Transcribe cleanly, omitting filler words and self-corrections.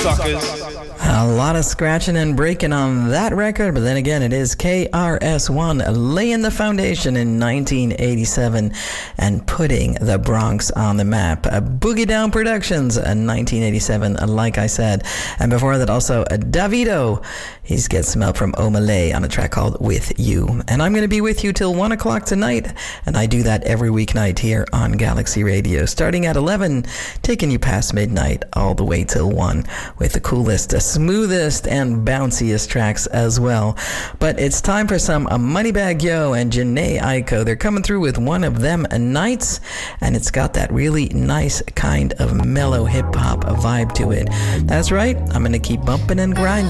suckers. A lot of scratching and breaking on that record, but then again, it is KRS-One laying the foundation in 1987 and putting the Bronx on the map. Boogie Down Productions in 1987, like I said. And before that, also Davido. He gets some help from Omalay on a track called With You. And I'm going to be with you till 1 o'clock tonight, and I do that every weeknight here on Galaxy Radio, starting at 11, taking you past midnight all the way till 1 with the coolest, smoothest, and bounciest tracks as well. But it's time for some Moneybagg Yo and Jhené Aiko. They're coming through with One of Them Nights, and it's got that really nice kind of mellow hip-hop vibe to it. That's right, I'm going to keep bumping and grinding